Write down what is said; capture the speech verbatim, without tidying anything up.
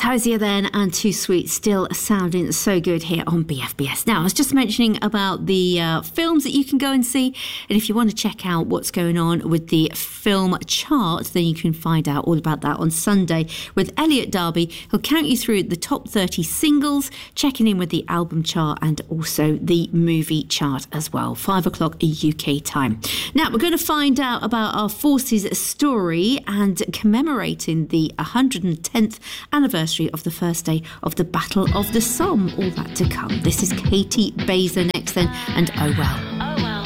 Hosier then and Too Sweet still sounding so good here on B F B S. Now, I was just mentioning about the uh, films that you can go and see, and if you want to check out what's going on with the film chart, then you can find out all about that on Sunday with Elliot Darby. He'll count you through the top thirty singles, checking in with the album chart and also the movie chart as well. Five o'clock U K time. Now, we're going to find out about our forces story and commemorating the one hundred tenth anniversary of the first day of the Battle of the Somme. All that to come. This is Katie Baser next then, and Oh Well. Oh Well.